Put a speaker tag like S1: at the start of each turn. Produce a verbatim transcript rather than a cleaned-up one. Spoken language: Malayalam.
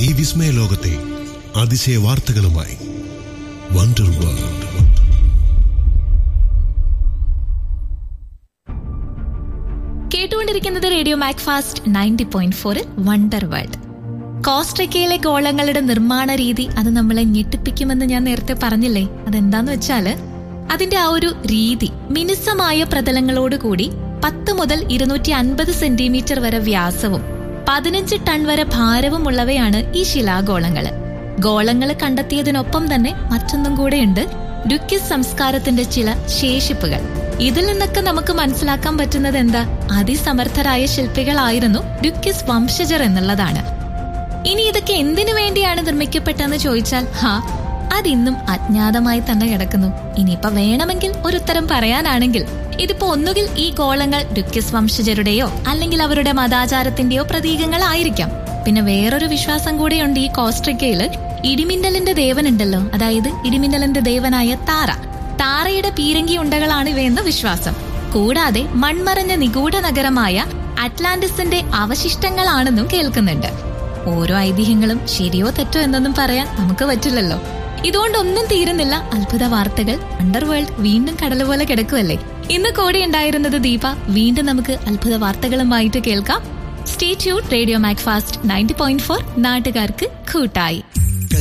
S1: ഈ വിസ്മയ ലോകത്തെ അതിശയ വാർത്തകളുമായി വണ്ടർ വേൾഡ്.
S2: കേട്ടുകൊണ്ടിരിക്കുന്നത് റേഡിയോ മാക്ഫാസ്റ്റ് നയൻറ്റി പോയിന്റ് ഫോറിൽ വണ്ടർ വേൾഡ്. കോസ്റ്ററിക്കയിലെ ഗോളങ്ങളുടെ നിർമ്മാണ രീതി അത് നമ്മളെ ഞെട്ടിപ്പിക്കുമെന്ന് ഞാൻ നേരത്തെ പറഞ്ഞില്ലേ. അതെന്താന്ന് വെച്ചാല് അതിന്റെ ആ ഒരു രീതി മിനുസമായ പ്രതലങ്ങളോടുകൂടി പത്ത് മുതൽ ഇരുന്നൂറ്റി അൻപത് സെന്റിമീറ്റർ വരെ വ്യാസവും പതിനഞ്ച് ടൺ വരെ ഭാരവും ഉള്ളവയാണ് ഈ ശിലാഗോളങ്ങള്. ഗോളങ്ങൾ കണ്ടെത്തിയതിനൊപ്പം തന്നെ മറ്റൊന്നും കൂടെയുണ്ട്, ഡ്യുക്കിസ് സംസ്കാരത്തിന്റെ ചില ശേഷിപ്പുകൾ. ഇതിൽ നിന്നൊക്കെ നമുക്ക് മനസ്സിലാക്കാൻ പറ്റുന്നത് എന്താ, അതിസമർത്ഥരായ ശില്പികളായിരുന്നു ഡ്യുക്കിസ് വംശജർ എന്നുള്ളതാണ്. ഇനി ഇതൊക്കെ എന്തിനു വേണ്ടിയാണ് നിർമ്മിക്കപ്പെട്ടെന്ന് ചോദിച്ചാൽ ഹാ അതിന്നും അജ്ഞാതമായി തന്നെ കിടക്കുന്നു. ഇനിയിപ്പോ വേണമെങ്കിൽ ഒരു ഉത്തരം പറയാനാണെങ്കിൽ ഇതിപ്പോ ഒന്നുകിൽ ഈ ഗോളങ്ങൾ ഡ്യുക്കിസ് വംശജരുടെയോ അല്ലെങ്കിൽ അവരുടെ മതാചാരത്തിന്റെയോ പ്രതീകങ്ങളായിരിക്കാം. പിന്നെ വേറൊരു വിശ്വാസം കൂടെയുണ്ട്. ഈ കോസ്റ്ററിക്കയില് ഇടിമിന്നലിന്റെ ദേവനുണ്ടല്ലോ, അതായത് ഇടിമിന്നലിന്റെ ദേവനായ താറ താറയുടെ പീരങ്കി ഉണ്ടകളാണ് ഇവയെന്ന് വിശ്വാസം. കൂടാതെ മൺമറഞ്ഞ നിഗൂഢ നഗരമായ അറ്റ്ലാന്റിസിന്റെ അവശിഷ്ടങ്ങളാണെന്നും കേൾക്കുന്നുണ്ട്. ഓരോ ഐതിഹ്യങ്ങളും ശരിയോ തെറ്റോ എന്നൊന്നും പറയാൻ നമുക്ക് പറ്റില്ലല്ലോ. ഇതുകൊണ്ടൊന്നും തീരുന്നില്ല അത്ഭുത വാർത്തകൾ. അണ്ടർവേൾഡ് വീണ്ടും കടൽ പോലെ കിടക്കുമല്ലേ. ഇന്ന് കൂടെ ഉണ്ടായിരുന്നത് ദീപ. വീണ്ടും നമുക്ക് അത്ഭുത വാർത്തകളുമായിട്ട് കേൾക്കാം. Stay tune. Radio Macfast ninety point four നാട്ടുകാർക്ക് കൂട്ടായി.